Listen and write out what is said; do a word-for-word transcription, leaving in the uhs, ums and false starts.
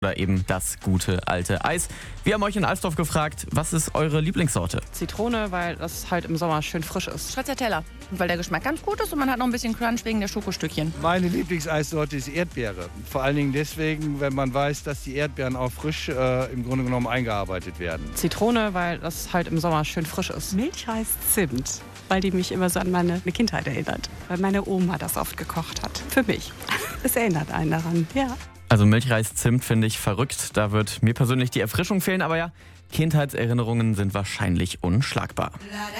oder eben das gute alte Eis. Wir haben euch in Alsdorf gefragt, was ist eure Lieblingssorte? Zitrone, weil das halt im Sommer schön frisch ist. Stracciatella, weil der Geschmack ganz gut ist und man hat noch ein bisschen Crunch wegen der Schokostückchen. Meine Lieblingseissorte ist Erdbeere. Vor allen Dingen deswegen, wenn man weiß, dass die Erdbeeren auch frisch äh, im Grunde genommen eingearbeitet werden. Zitrone, weil das halt im Sommer schön frisch ist. Milchreis Zimt, weil die mich immer so an meine Kindheit erinnert. Weil meine Oma das oft gekocht hat. Für mich. Es erinnert einen daran, ja. Also Milchreis Zimt finde ich verrückt. Da wird mir persönlich die Erfrischung fehlen, aber ja, Kindheitserinnerungen sind wahrscheinlich unschlagbar.